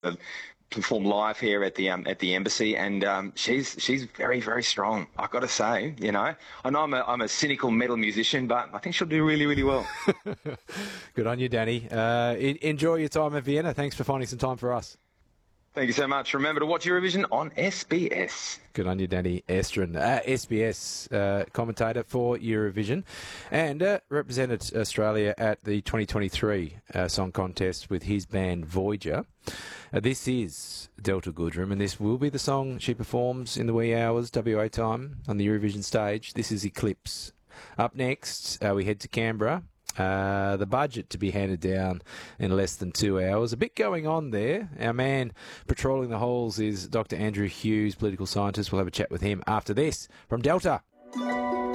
perform live here at the embassy, and she's very, very strong. I got to say, I know I'm a cynical metal musician, but I think she'll do really, really well. Good on you, Danny. Enjoy your time at Vienna. Thanks for finding some time for us. Thank you so much. Remember to watch Eurovision on SBS. Good on you, Danny Estrin, SBS commentator for Eurovision, and represented Australia at the 2023 song contest with his band Voyager. This is Delta Goodrem, and this will be the song she performs in the wee hours, WA time, on the Eurovision stage. This is Eclipse. Up next, we head to Canberra. The budget to be handed down in less than 2 hours. A bit going on there. Our man patrolling the halls is Dr. Andrew Hughes, political scientist. We'll have a chat with him after this from Delta.